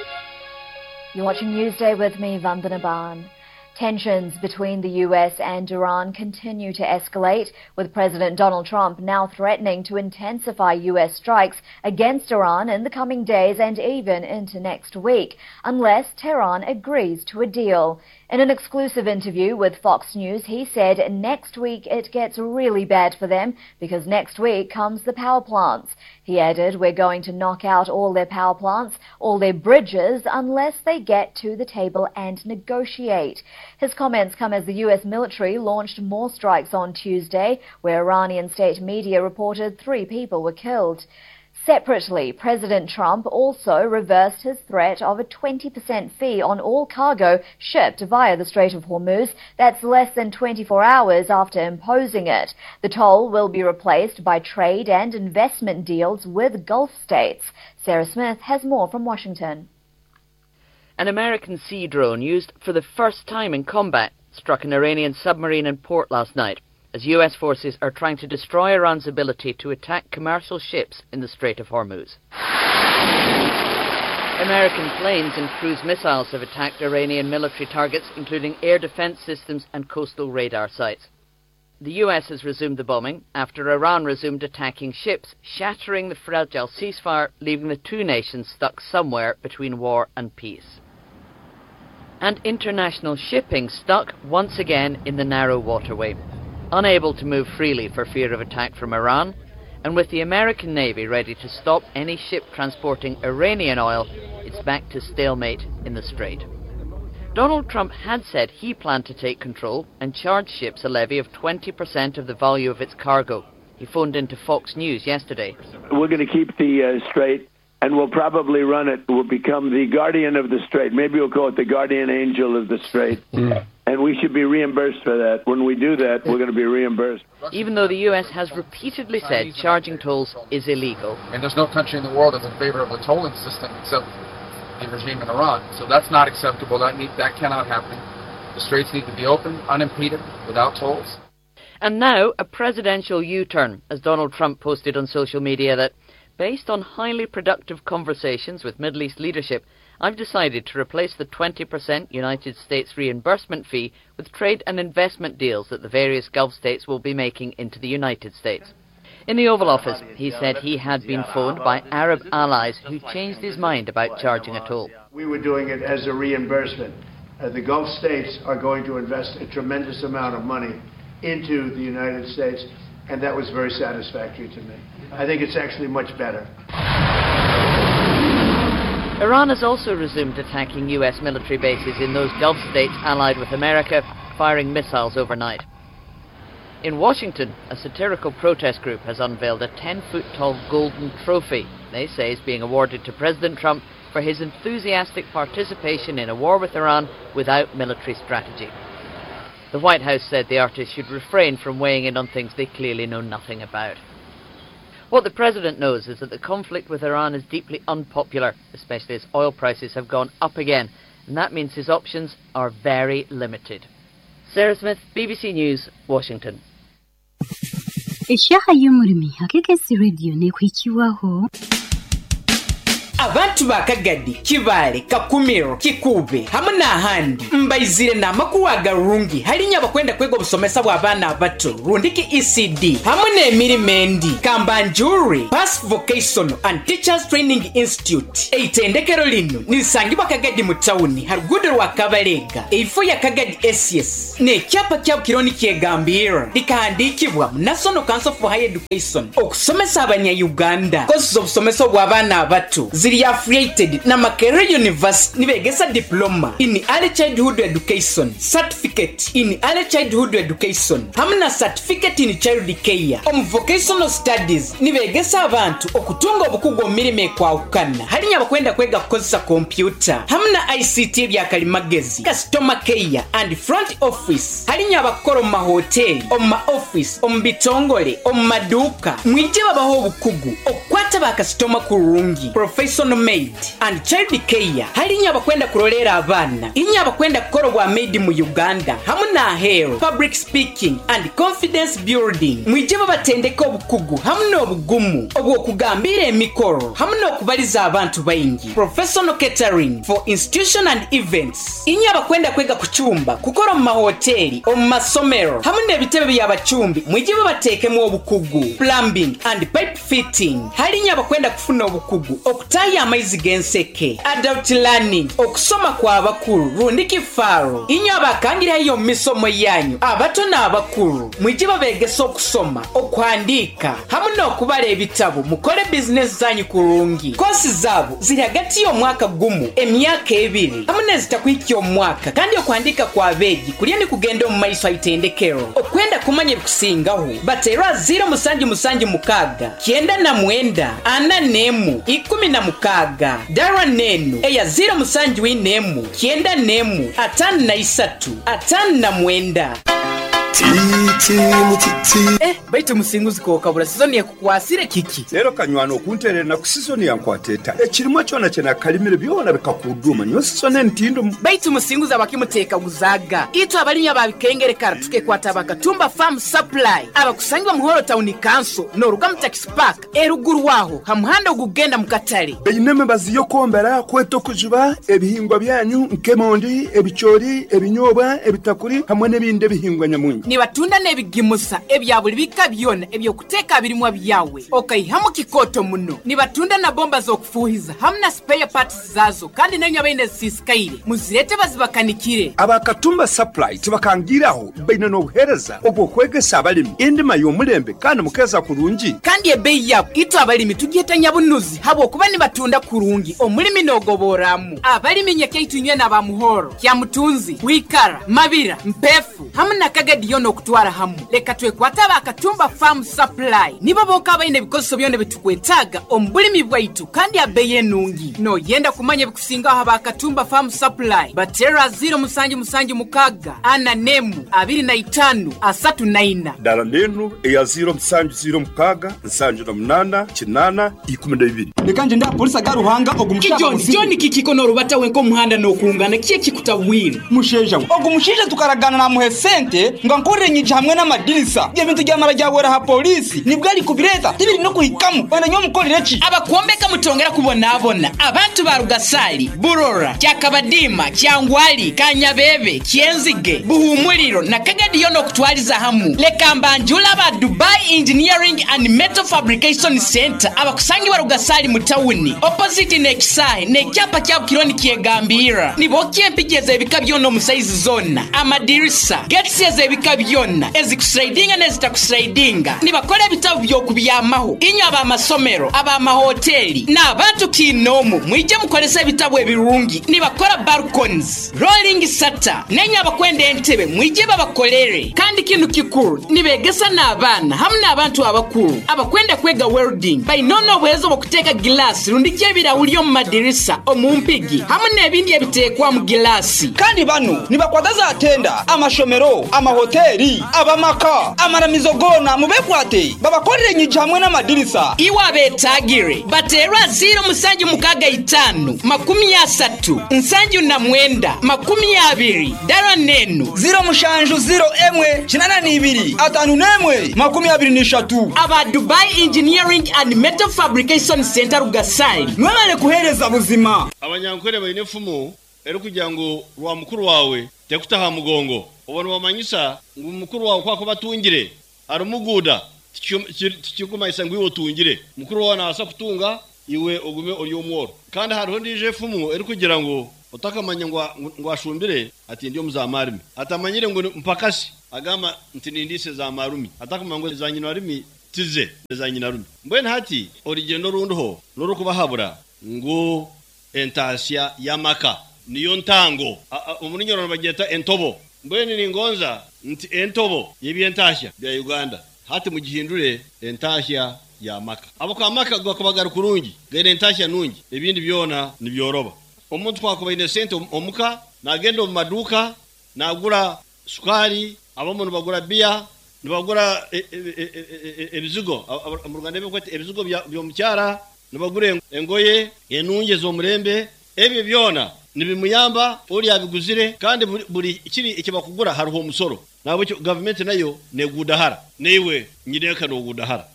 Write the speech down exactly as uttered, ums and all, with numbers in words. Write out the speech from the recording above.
You're watching Newsday with me, Vandana Ban. Tensions between the U S and Iran continue to escalate, with President Donald Trump now threatening to intensify U S strikes against Iran in the coming days and even into next week, unless Tehran agrees to a deal. In an exclusive interview with Fox News, he said next week it gets really bad for them because next week comes the power plants. He added, we're going to knock out all their power plants, all their bridges, unless they get to the table and negotiate. His comments come as the U S military launched more strikes on Tuesday, where Iranian state media reported three people were killed. Separately, President Trump also reversed his threat of a twenty percent fee on all cargo shipped via the Strait of Hormuz. That's less than twenty-four hours after imposing it. The toll will be replaced by trade and investment deals with Gulf states. Sarah Smith has more from Washington. An American sea drone used for the first time in combat struck an Iranian submarine in port last night, as U S forces are trying to destroy Iran's ability to attack commercial ships in the Strait of Hormuz. American planes and cruise missiles have attacked Iranian military targets, including air defense systems and coastal radar sites. The U S has resumed the bombing after Iran resumed attacking ships, shattering the fragile ceasefire, leaving the two nations stuck somewhere between war and peace. And international shipping stuck once again in the narrow waterway, unable to move freely for fear of attack from Iran, and with the American Navy ready to stop any ship transporting Iranian oil, it's back to stalemate in the strait. Donald Trump had said he planned to take control and charge ships a levy of twenty percent of the value of its cargo. He phoned into Fox News yesterday. We're going to keep the uh, strait, and we'll probably run it. We'll become the guardian of the strait. Maybe we'll call it the guardian angel of the strait. Mm. And we should be reimbursed for that. When we do that, we're going to be reimbursed. Even though the U S has repeatedly said charging tolls is illegal. And there's no country in the world that's in favor of a tolling system except the regime in Iran. So that's not acceptable. That need, that cannot happen. The straits need to be open, unimpeded, without tolls. And now a presidential U-turn, as Donald Trump posted on social media that, based on highly productive conversations with Middle East leadership, I've decided to replace the twenty percent United States reimbursement fee with trade and investment deals that the various Gulf states will be making into the United States. In the Oval Office, he said he had been phoned by Arab allies who changed his mind about charging a toll. We were doing it as a reimbursement. Uh, the Gulf states are going to invest a tremendous amount of money into the United States, and that was very satisfactory to me. I think it's actually much better. Iran has also resumed attacking U S military bases in those Gulf states allied with America, firing missiles overnight. In Washington, a satirical protest group has unveiled a ten-foot-tall golden trophy they say is being awarded to President Trump for his enthusiastic participation in a war with Iran without military strategy. The White House said the artists should refrain from weighing in on things they clearly know nothing about. What the President knows is that the conflict with Iran is deeply unpopular, especially as oil prices have gone up again, and that means his options are very limited. Sarah Smith, B B C News, Washington. Eshaka y'umurimi hakekesi radio ne kwikiwaho. Abantu bakagadi kibale kakumiro kikube hamuna handi mbaizire na makuwa garungi halinya bakwenda kwego busomesa bw'abana abato rundiki E C D hamuna emirimendi kambanjuri Pass Vocational and Teachers Training Institute eitendekero lino nisangibwa kagadi mu town harugudo rwa Kabalega eifo ya kagadi S S ne cyapa cya kironi kyegambira dikahandikibwa National Council for Higher Education okusomesa abanya Uganda kozi z'obusomesa bw'abana abato ziri affiliated na Makerere University nibegesa diploma in early childhood education, certificate in early childhood education hamna certificate in child care om vocational studies nibegesa abantu okutunga obukugo mirime kwa ukana halinya bakwenda kwega kukozesa computer hamna I C T bya kalimagezi customer care and front office halinya abakoro ma hotel om ma office om bitongole om maduka mwije babaho obukugu okwata kwata bakasitoma kurungi professional maid and child care hali abakwenda kurolera abana inyo abakwenda kukora bwa maid mu Uganda hamu na hair public speaking and confidence building mwijebo batendeka obukugu hamu n'obugumu obwo kugambira emikoro hamu n'okubaliza abantu bayingi professional catering for institution and events inyo abakwenda kwega kuchumba kukora mu mahoteli omu masomero hamu n'ebitebe by'abachumbi mwijebo batekemu obukugu plumbing and pipe fitting hali inyo abakwenda kufuna obukugu okutaya amaizi genseke adult learning okusoma kwa abakuru rundiki faro inyo abakangira iyo misomo yanyu abato n'abakuru mwijebo begesa okusoma okwandika hamu n'okubala ebitabo mukole business zanyu kurungi kosi zabo ziri hagati y'omwaka gumu emyaka ebiri hamu n'ezitakwikya omwaka kandi okwandika kwa beegi kulya ni kugenda omu maiso ayitendekero okwenda kumanya ebikusingaho batera ziro musanji musanji mukaga kienda na mwenda ana nemu ikumi na mukaga darwa nenu eya ziro musanji w'inemu kienda nemu atanu na isatu atanu na mwenda Titi mutiti eh baitu musinguzi ko kabula sizoni ya kukwasire kiki lero kanywano kunterera na kusizoni ya nkwateta ekirimo cyona cyana kalimire byona bikakuduma niyo sizoni ntindo baitu musinguzi abakimuteka guzaga ito abalinya babikengere karatuke kwata bakatumba farm supply abakusangwa muhoro town council no rugam tax park eruguru waho hamuhanda ogugenda mukatale beineme baziyo kombera kweto kujuba ebihingwa byanyu nkemondi ebichori ebinyobwa ebitakuri hamwe nebinde bihingwa nyamunyi ni batunda nebigimusa ebyabuli bikabyona ebyo kuteka birimwa byawe okay hamu kikoto muno ni batunda na bomba zo kufuhiza hamna spare parts zazo kandi nanyo abaine siskaire muzirete bazibakanikire abakatumba supply tibakangiraho baina no buhereza obwo kwegesa abalimi indima y'omulembe kandi mukeza kurungi kandi ebei yabo ito abalimi tugietanya bunuzi habo kuba ni batunda kurungi omulimi nogoboramu abalimi nyeke itunywe na bamuhoro kya mutunzi wikara mabira mpefu hamna kagadi yono kutwara hamu leka twekwata bakatumba farm supply nibo boka baine bikoso byone bitukwetaga ombulimi bwaitu kandi abeye nungi no yenda kumanya bikusinga ha bakatumba farm supply batera zero musanji musanji mukaga ana nemu abiri na itanu asatu na ina dala nenu eya zero musanji zero mukaga nsanju na munana kinana ikumi na bibiri lekanje nda polisi agaruhanga ogumushaka John John kikiko no rubata wenko muhanda no kungana kiye kikutawira musheja ogumushije tukaragana na muhe sente nga nkore nyije hamwe n'amadirisa bye bintu byamara byawera ha polisi nibwo ari kubireta tibiri no kuhikamu bana nyo mukorere ki abakombeka mutongera kubona abona abantu ba Rugasali Burora cyakabadima cyangwali Kanyabebe Kienzige Buhumuriro na Kagadi yono kutwaliza hamu lekambanjula ba Dubai Engineering and Metal Fabrication Center abakusangi ba Rugasali mutawuni opposite nekisahe nekyapa kya kironi kiegambira nibo kyempigeze bikabyo no musaizi zona amadirisa getsi ezebikabyona ezikusraidinga nezitakusraidinga nibakole bitabo byo kubyamaho inyo aba masomero aba mahoteli na abantu kinomu mwije mukolesa bitabo ebirungi nibakora balconies rolling shutter nenya abakwenda entebe mwije babakolere kandi kintu kikuru nibegesa na abana hamna abantu abakuru abakwenda kwega welding by nono bwezo bokuteka glass rundike birawuli mu madirisa omumpigi hamna ebindi ebitekwa mu glass kandi bano nibakwadaza atenda amashomero amahoteli abamaka amaramizogo mubekwate babakorere nyije hamwe n'amadirisa iwa betagire batera zero musanju mukaga itanu makumi asatu nsanju na mwenda makumi abiri dara nenu zero mushanju zero emwe kinana nibiri atanu nemwe makumi abiri nishatu aba Dubai Engineering and Metal Fabrication Center Rugasali mwale kuhereza buzima abanyankore bayinefumu ero kugira ngo rwa mukuru wawe tekutaha mugongo ubona wamanyisa ngo mukuru wawe kwako batungire arumuguda tikikuma isangwe wotungire mukuru wawe nasa kutunga iwe ogume ori omworo kandi hariho ndije fumu eri kugira ngo utakamanya ngo ngwashumbire ati ndiyo muzamarimi atamanyire ngo mpakasi agama ntinindise za marumi atakamanya ngo za nyina rimi tize za nyina rumi mbene hati origendo rundoho noro kubahabura ngo entasia yamaka niyo ntango umunyoro bageta entobo mbene ni ngonza nti entobo yebyentashya bya Uganda hati mugihindure entashya ya maka abo kwa maka gwakubagara kurungi gene entashya nungi ebindi byona nibyoroba omuntu kwakubaine sente omuka nagenda mu maduka nagura sukari abo muntu bagura bia nibagura ebizigo mu Rwanda bikote ebizigo byo mucyara nibagure engoye enunge zo murembe ebyo byona nibimuyamba uri yabiguzire kandi buri kiri ikibakugura hariho umusoro nabo government nayo negudahara newe nyireka no gudahara